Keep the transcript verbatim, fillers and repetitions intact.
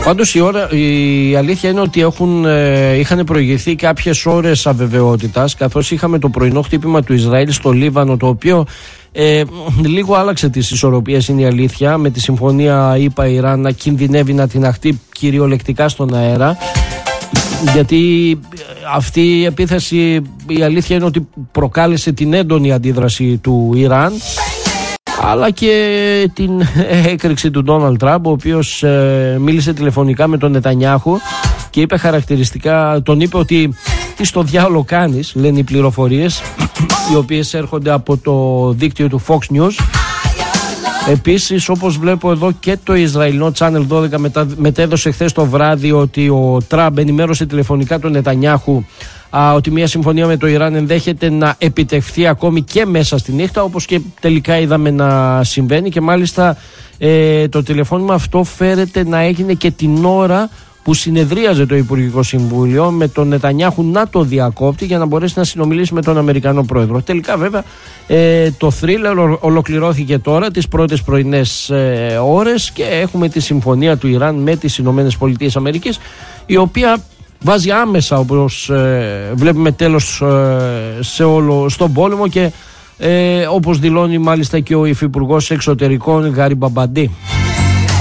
Πάντως η, ώρα, η αλήθεια είναι ότι έχουν, ε, είχαν προηγηθεί κάποιες ώρες αβεβαιότητας, καθώς είχαμε το πρωινό χτύπημα του Ισραήλ στο Λίβανο, το οποίο ε, λίγο άλλαξε τις ισορροπίες, είναι η αλήθεια, με τη συμφωνία ΗΠΑ Ιράν να κινδυνεύει να την αχτεί κυριολεκτικά στον αέρα. Γιατί αυτή η επίθεση, η αλήθεια είναι ότι προκάλεσε την έντονη αντίδραση του Ιράν, αλλά και την έκρηξη του Ντόναλντ Τραμπ, ο οποίος ε, μίλησε τηλεφωνικά με τον Νετανιάχου και είπε χαρακτηριστικά, τον είπε ότι τι στο διάολο κάνεις, λένε οι πληροφορίες οι οποίες έρχονται από το δίκτυο του Fox News. Επίσης, όπως βλέπω εδώ, και το Ισραηλινό Channel δώδεκα μετα... μετέδωσε χθες το βράδυ ότι ο Τραμπ ενημέρωσε τηλεφωνικά τον Νετανιάχου α, ότι μια συμφωνία με το Ιράν ενδέχεται να επιτευχθεί ακόμη και μέσα στη νύχτα, όπως και τελικά είδαμε να συμβαίνει, και μάλιστα ε, το τηλεφώνημα αυτό φέρεται να έγινε και την ώρα που συνεδρίαζε το Υπουργικό Συμβούλιο, με τον Νετανιάχου να το διακόπτει για να μπορέσει να συνομιλήσει με τον Αμερικανό Πρόεδρο. Τελικά βέβαια ε, το θρίλερ ολοκληρώθηκε τώρα τις πρώτες πρωινές ε, ώρες και έχουμε τη συμφωνία του Ιράν με τις Ηνωμένες Πολιτείες Αμερικής, η οποία βάζει άμεσα, όπως ε, βλέπουμε, τέλος ε, σε όλο, στον πόλεμο, και ε, όπως δηλώνει μάλιστα και ο Υφυπουργός Εξωτερικών Γαρίμπ Αμπαντί.